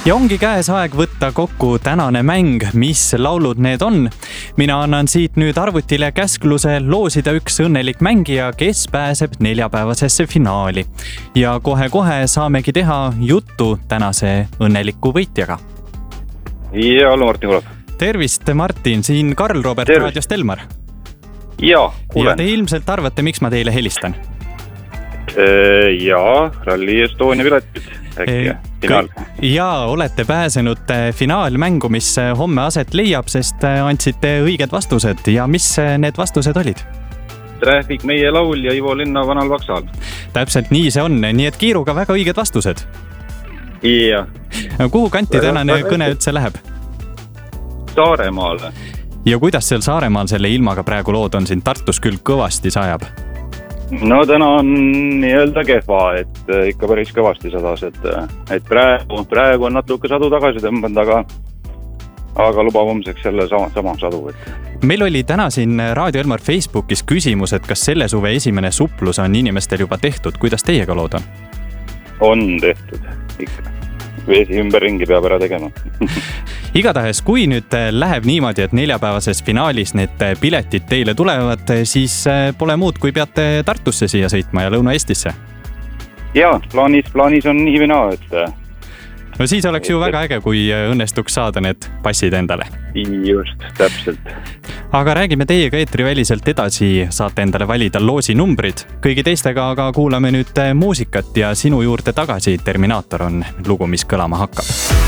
Ja ongi käes aeg võtta kokku tänane mäng, mis laulud need on. Mina annan siit nüüd arvutile käskluse loosida üks õnnelik mängija, kes pääseb neljapäevasesse finaali. Ja kohe-kohe saamegi teha juttu tänase õnneliku võitjaga. Ja, hallo Martin Kulab. Tervist, Martin, siin Karl Robert Raadiost Elmar. Ja, kuulen. Ja te ilmselt arvate, miks ma teile helistan? Jaa, Rally Estonia piletid äkki finaal. Jaa, olete pääsenud finaalmängu, mis homme aset leiab, sest andsite õiged vastused. Ja mis need vastused olid? Traffic, Meie laul ja Ivo Linna Vanal Vaksal. Täpselt nii see on, nii et kiiruga väga õiged vastused. Ja. Kuhu kanti tänane kõne üldse läheb? Saaremaale. Ja kuidas seal Saaremaal selle ilmaga praegu lood on? Siin Tartus küll kõvasti sajab. No täna on nii-öelda kehva, et ikka päris kõvasti sadas, et praegu on natuke sadu tagasi tõmbanud, aga lubab homseks jälle sama sadu. Meil oli täna siin Raadio Elmar Facebookis küsimus, et kas selle suve esimene suplus on inimestel juba tehtud. Kuidas teiega lood on? On tehtud, ikka. Veesi ümberringi peab ära tegema. Igatahes, kui nüüd läheb niimoodi, et neljapäevases finaalis need piletid teile tulevad, siis pole muud, kui peate Tartusse siia sõitma ja Lõuna-Eestisse. Jaa, plaanis on nii või naa, et... No siis oleks ju väga äge, kui õnnestuks saada need passid endale. Just, täpselt. Aga räägime teiega eetriväliselt edasi, saate endale valida loosi numbrid. Kõigi teistega aga kuulame nüüd muusikat ja sinu juurde tagasi Terminaator on lugu, mis kõlama hakkab.